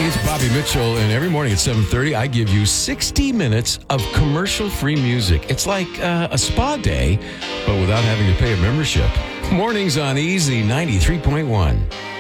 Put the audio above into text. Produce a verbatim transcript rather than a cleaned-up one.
Hey, it's Bobby Mitchell, and every morning at seven thirty, I give you sixty minutes of commercial-free music. It's like uh, a spa day, but without having to pay a membership. Mornings on Easy ninety-three point one.